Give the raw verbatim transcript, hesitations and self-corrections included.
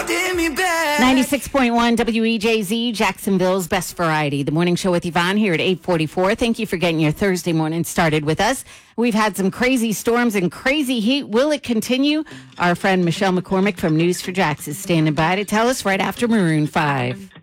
holding me back. ninety-six point one W E J Z, Jacksonville's Best Variety. The morning show with Yvonne here at eight forty-four. Thank you for getting your Thursday morning started with us. We've had some crazy storms and crazy heat. Will it continue? Our friend Michelle McCormick from News four Jax is standing by to tell us right after Maroon five.